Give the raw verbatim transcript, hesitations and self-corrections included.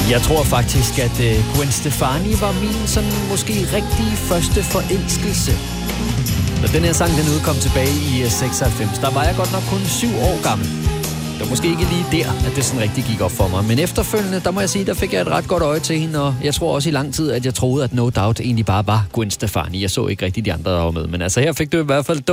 Jeg tror faktisk, at uh, Gwen Stefani var min sådan måske rigtige første forelskelse. Da den her sang den udkom tilbage i uh, seksoghalvfems, der var jeg godt nok kun syv år gammel. Det var måske ikke lige der, at det sådan rigtig gik op for mig. Men efterfølgende, der må jeg sige, der fik jeg et ret godt øje til hende, og jeg tror også i lang tid, at jeg troede, at No Doubt egentlig bare var Gwen Stefani. Jeg så ikke rigtig de andre, der var med, men altså her fik du i hvert fald